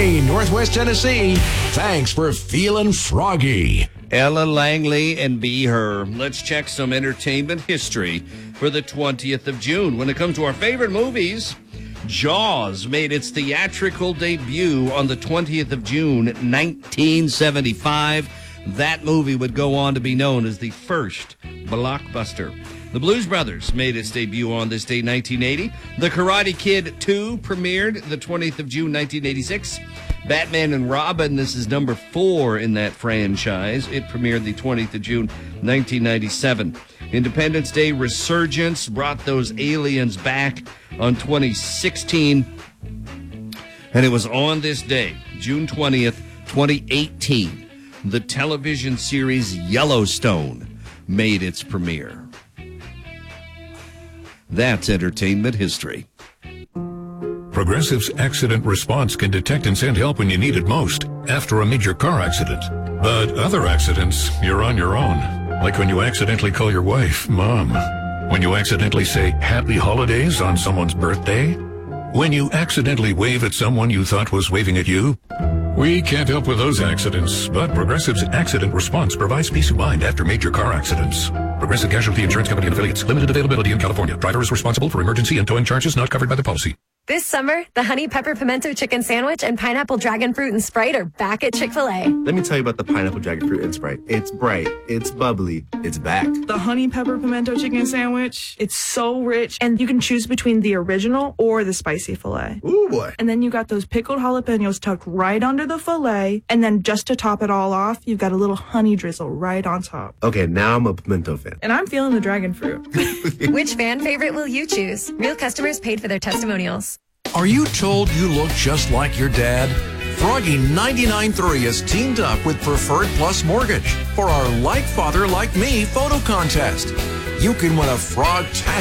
Wayne, Northwest Tennessee. Thanks for feeling froggy. Ella Langley and Be Her. Let's check some entertainment history for the 20th of June. When it comes to our favorite movies, Jaws made its theatrical debut on the 20th of June, 1975. That movie would go on to be known as the first blockbuster. The Blues Brothers made its debut on this date, 1980. The Karate Kid 2 premiered the 20th of June, 1986. Batman and Robin, this is number 4 in that franchise. It premiered the 20th of June, 1997. Independence Day Resurgence brought those aliens back on 2016. And it was on this day, June 20th, 2018, the television series Yellowstone made its premiere. That's entertainment history. Progressive's accident response can detect and send help when you need it most after a major car accident. But other accidents, you're on your own. Like when you accidentally call your wife Mom. When you accidentally say Happy Holidays on someone's birthday. When you accidentally wave at someone you thought was waving at you. We can't help with those accidents, but Progressive's accident response provides peace of mind after major car accidents. Progressive Casualty Insurance Company and Affiliates. Limited availability in California. Driver is responsible for emergency and towing charges not covered by the policy. This summer, the Honey Pepper Pimento Chicken Sandwich and Pineapple Dragon Fruit and Sprite are back at Chick-fil-A. Let me tell you about the Pineapple Dragon Fruit and Sprite. It's bright, it's bubbly, it's back. The Honey Pepper Pimento Chicken Sandwich, it's so rich, and you can choose between the original or the spicy filet. Ooh, boy. And then you got those pickled jalapenos tucked right under the filet, and then just to top it all off, you've got a little honey drizzle right on top. Okay, now I'm a pimento fan. And I'm feeling the dragon fruit. Which fan favorite will you choose? Real customers paid for their testimonials. Are you told you look just like your dad? Froggy 99.3 has teamed up with Preferred Plus Mortgage for our Like Father Like Me photo contest. You can win a frog